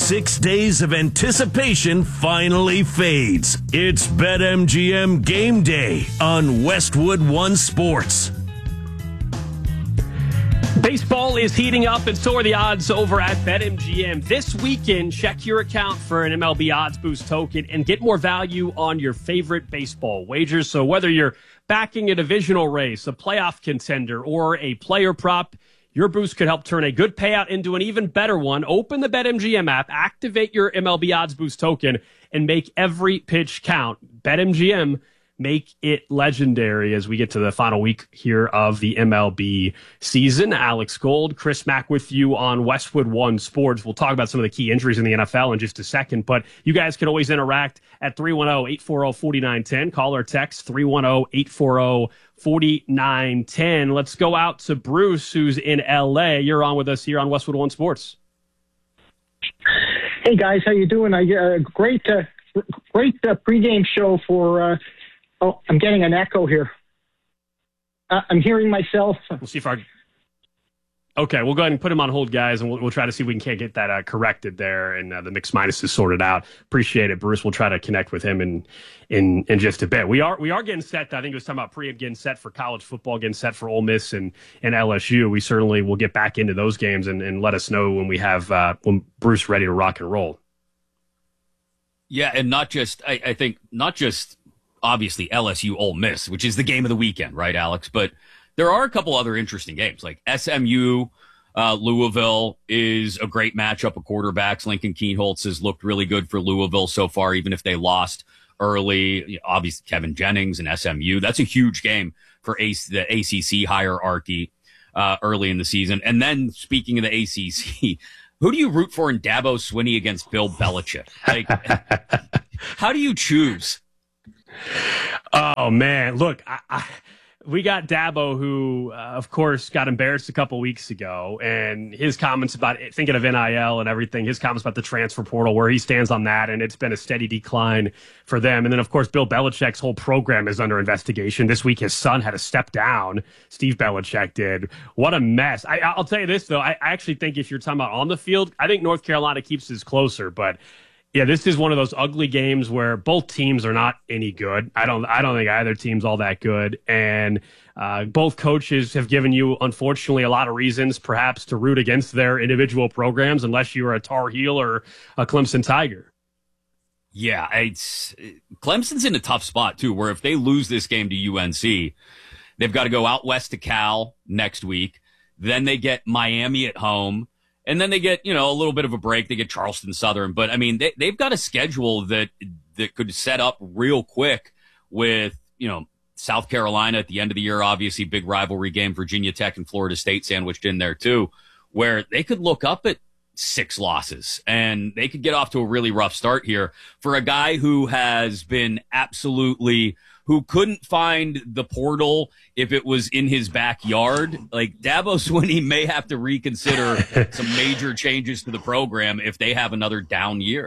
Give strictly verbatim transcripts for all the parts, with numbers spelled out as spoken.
Six days of anticipation finally fades. It's BetMGM Game Day on Westwood One Sports. Baseball is heating up, and so are the odds over at BetMGM. This weekend, check your account for an M L B Odds Boost token and get more value on your favorite baseball wagers. So whether you're backing a divisional race, a playoff contender, or a player prop, your boost could help turn a good payout into an even better one. Open the BetMGM app, activate your M L B Odds Boost token, and make every pitch count. BetMGM, make it legendary as we get to the final week here of the M L B season. Alex Gold, Chris Mack with you on Westwood One Sports. We'll talk about some of the key injuries in the N F L in just a second, but you guys can always interact at three one zero, eight four zero, four nine one zero. Call or text three one zero, eight four zero, four nine one zero. Let's go out to Bruce, who's in L A. You're on with us here on Westwood One Sports. Hey, guys. How you doing? I uh, Great uh, great uh, pregame show for uh, – oh, I'm getting an echo here. Uh, I'm hearing myself. We'll see if our Okay, we'll go ahead and put him on hold, guys, and we'll, we'll try to see if we can get that uh, corrected there and uh, the mix minuses sorted out. Appreciate it, Bruce. We'll try to connect with him in in in just a bit. We are we are getting set. I think it was talking about pre getting set for college football, getting set for Ole Miss and, and L S U. We certainly will get back into those games and, and let us know when we have uh, when Bruce ready to rock and roll. Yeah, and not just I, I think not just obviously L S U Ole Miss, which is the game of the weekend, right, Alex? But there are a couple other interesting games, like S M U, uh, Louisville is a great matchup of quarterbacks. Lincoln Kienholz has looked really good for Louisville so far, even if they lost early. You know, obviously, Kevin Jennings and S M U. That's a huge game for A- the A C C hierarchy uh, early in the season. And then, speaking of the A C C, who do you root for in Dabo Swinney against Bill Belichick? Like, how do you choose? Oh, man. Look, I... I... We got Dabo, who, uh, of course, got embarrassed a couple weeks ago, and his comments about it, thinking of N I L and everything, his comments about the transfer portal, where he stands on that, and it's been a steady decline for them. And then, of course, Bill Belichick's whole program is under investigation. This week, his son had to step down. Steve Belichick did. What a mess. I, I'll tell you this, though. I, I actually think if you're talking about on the field, I think North Carolina keeps this closer, but yeah, this is one of those ugly games where both teams are not any good. I don't I don't think either team's all that good. And uh, both coaches have given you, unfortunately, a lot of reasons perhaps to root against their individual programs unless you are a Tar Heel or a Clemson Tiger. Yeah, it's Clemson's in a tough spot, too, where if they lose this game to U N C, they've got to go out west to Cal next week. Then they get Miami at home. And then they get, you know, a little bit of a break. They get Charleston Southern. But, I mean, they, they've got a schedule that that could set up real quick with, you know, South Carolina at the end of the year, obviously, big rivalry game, Virginia Tech and Florida State sandwiched in there, too, where they could look up at six losses and they could get off to a really rough start here for a guy who has been absolutely – who couldn't find the portal if it was in his backyard. Like, Dabo Swinney may have to reconsider some major changes to the program if they have another down year.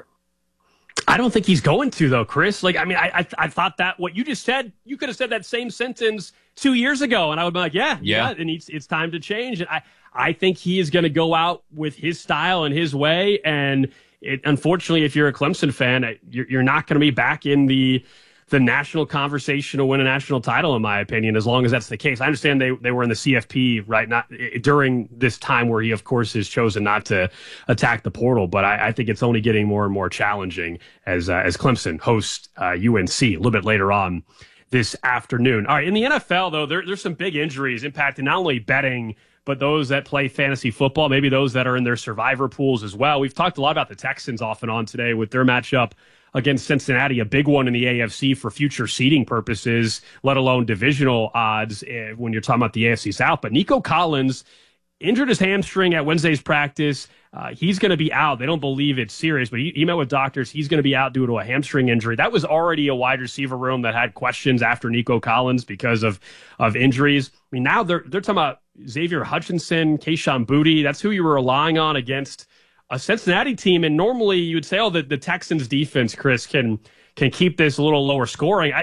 I don't think he's going to, though, Chris. Like, I mean, I I, I thought that what you just said, you could have said that same sentence two years ago, and I would be like, yeah, yeah, yeah and it's, it's time to change. And I, I think he is going to go out with his style and his way, and it, unfortunately, if you're a Clemson fan, you're, you're not going to be back in the – the national conversation to win a national title, in my opinion, as long as that's the case. I understand they, they were in the C F P, right, not during this time where he, of course, has chosen not to attack the portal, but I, I think it's only getting more and more challenging as uh, as Clemson hosts uh, U N C a little bit later on this afternoon. All right, in the N F L, though, there, there's some big injuries impacting not only betting, but those that play fantasy football, maybe those that are in their survivor pools as well. We've talked a lot about the Texans off and on today with their matchup against Cincinnati, a big one in the A F C for future seeding purposes, let alone divisional odds uh, when you're talking about the A F C South. But Nico Collins injured his hamstring at Wednesday's practice. Uh, he's going to be out. They don't believe it's serious, but he, he met with doctors. He's going to be out due to a hamstring injury. That was already a wide receiver room that had questions after Nico Collins because of, of injuries. I mean, now they're they're talking about Xavier Hutchinson, Kayshon Boutte. That's who you were relying on against a Cincinnati team, and normally you would say, oh, the, the Texans defense, Chris, can can keep this a little lower scoring. I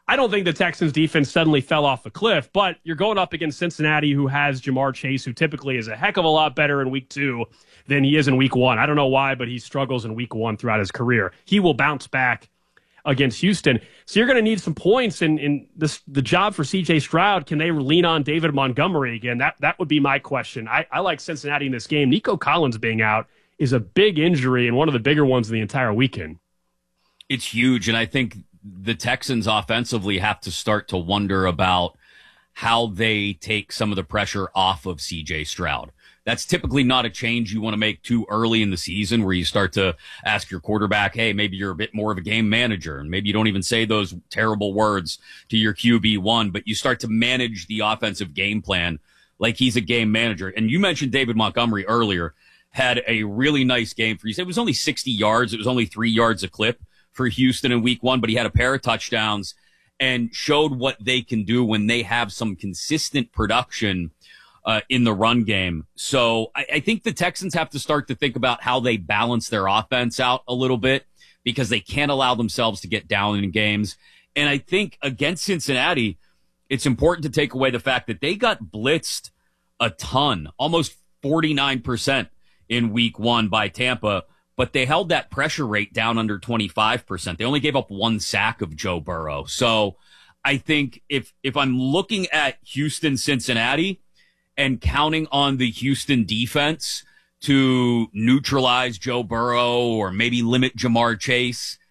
I don't think the Texans defense suddenly fell off a cliff, but you're going up against Cincinnati, who has Jamar Chase, who typically is a heck of a lot better in week two than he is in week one. I don't know why, but he struggles in week one throughout his career. He will bounce back against Houston. So you're going to need some points, and, and this, the job for C J Stroud, can they lean on David Montgomery again? That that would be my question. I, I like Cincinnati in this game. Nico Collins being out is a big injury and one of the bigger ones of the entire weekend. It's huge, and I think the Texans offensively have to start to wonder about how they take some of the pressure off of C J Stroud. That's typically not a change you want to make too early in the season, where you start to ask your quarterback, hey, maybe you're a bit more of a game manager, and maybe you don't even say those terrible words to your Q B one, but you start to manage the offensive game plan like he's a game manager. And you mentioned David Montgomery earlier, had a really nice game for you. It was only sixty yards. It was only three yards a clip for Houston in week one, but he had a pair of touchdowns and showed what they can do when they have some consistent production Uh, in the run game. So I, I think the Texans have to start to think about how they balance their offense out a little bit, because they can't allow themselves to get down in games. And I think against Cincinnati, it's important to take away the fact that they got blitzed a ton, almost forty-nine percent in week one by Tampa, but they held that pressure rate down under twenty-five percent. They only gave up one sack of Joe Burrow. So I think if, if I'm looking at Houston, Cincinnati, and counting on the Houston defense to neutralize Joe Burrow or maybe limit Jamar Chase,